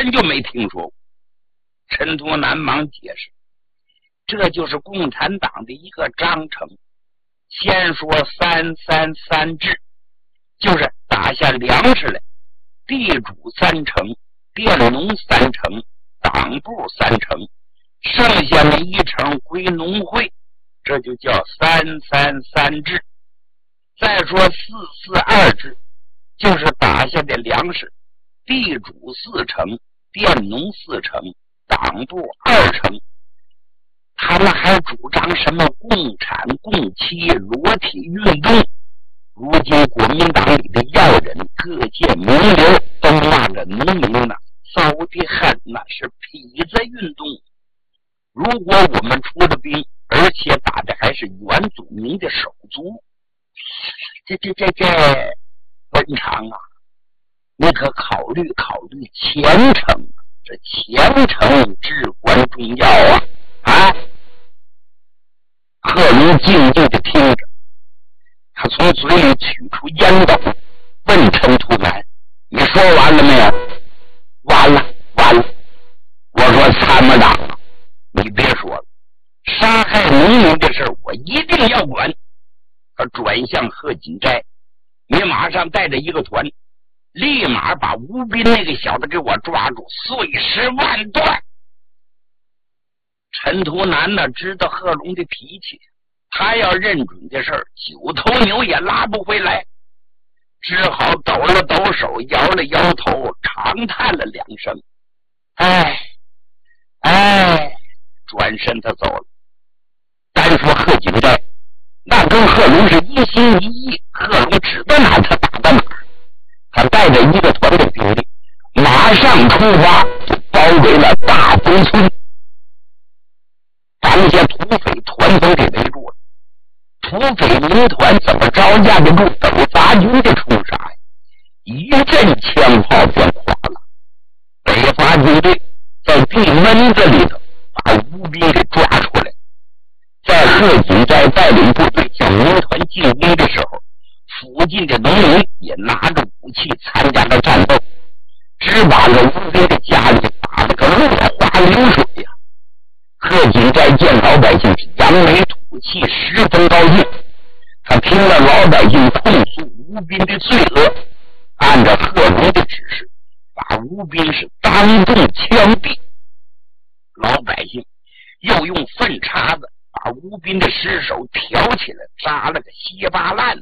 人就没听说过。陈图南忙解释，这就是共产党的一个章程。先说333制，就是打下粮食来，地主3成，佃农3成，党部3成，剩下的1成归农会，这就叫333制。再说442制，就是打下的粮食，地主4成，佃农4成，党部2成。他们还主张什么共产共妻裸体运动。如今国民党里的要人各界名流都骂着农民呢，糟的很呐，是痞子运动。如果我们出了兵，而且打的还是原祖民的手足，这文长啊，你可考虑考虑前程，这前程至关重要啊！贺龙静静地听着，他从嘴里取出烟斗，问陈图南：“你说完了没有？”“完了。”我说：“参谋长，你别说了，杀害农民的事我一定要管。”他转向贺锦斋：“你马上带着一个团，立马把吴斌那个小子给我抓住，碎尸万段。”陈图南呢，知道贺龙的脾气，他要认准的事儿，9头牛也拉不回来，只好抖了抖手，摇了摇头，长叹了2声，转身他走了。单说贺锦斋，那跟贺龙是一心一意，贺龙指到哪他打到哪儿。他带着一个团的兵力，马上出发，就包围了大丰村，把那些土匪团都给围住了。土匪民团怎么招架得住北伐军的冲杀呀？一阵枪炮便垮了。北伐军队在地门子里头把吴斌给抓出来。在贺锦斋带领部队向民团进兵的时候，附近的农民也拿着武器参加了战斗，只把这吴斌的家里打了个落花流水呀。贺锦斋见老百姓是扬眉吐气，十分高兴。他听了老百姓控诉吴斌的罪恶，按照贺龙的指示，把吴斌是当众枪毙。老百姓又用粪叉子把吴斌的尸首挑起来，扎了个稀巴烂。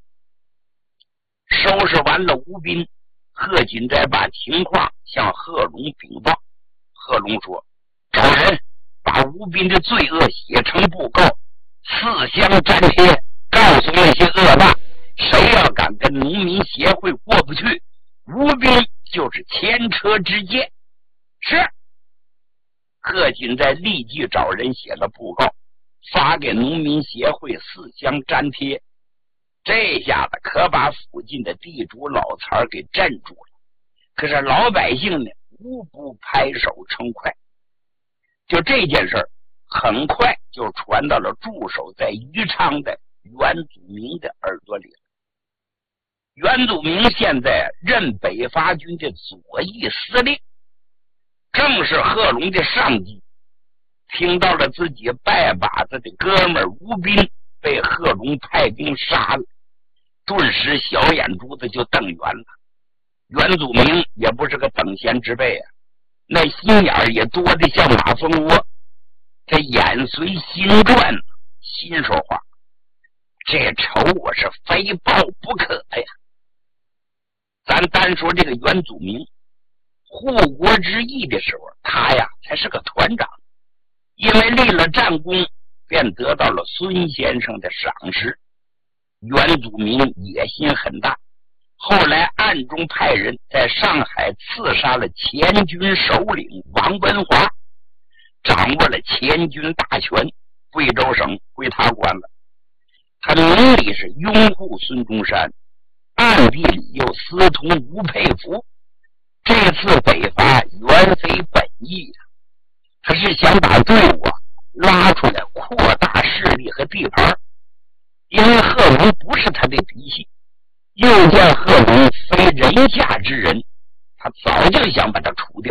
收拾完了吴斌，贺锦斋把情况向贺龙禀报。贺龙说：“找人把吴斌的罪恶写成布告，4乡粘贴，告诉那些恶霸，谁要敢跟农民协会过不去，吴斌就是前车之鉴。”是。贺锦斋立即找人写了布告，发给农民协会4乡粘贴。这下子可把附近的地主老财给镇住了。可是老百姓呢，无不拍手称快。就这件事很快就传到了驻守在宜昌的袁祖明的耳朵里了。袁祖明现在任北伐军的左翼司令，正是贺龙的上级。听到了自己拜把子的哥们吴斌被贺龙派兵杀了，顿时小眼珠子就瞪圆了。袁祖明也不是个等闲之辈啊，那心眼也多得像马蜂窝，这眼随心转，心说话，这仇我是非报不可呀。咱单说这个袁祖明护国之役的时候，他呀才是个团长，因为立了战功，便得到了孙先生的赏识。袁祖明野心很大，后来暗中派人在上海刺杀了前军首领王文华，掌握了前军大权，贵州省归他管了。他明里是拥护孙中山，暗地里又私通吴佩孚。这次北伐原非本意啊，他是想把队伍拉出来扩大势力和地盘，因为贺龙不是他的嫡系，又见贺龙非人下之人，他早就想把他除掉。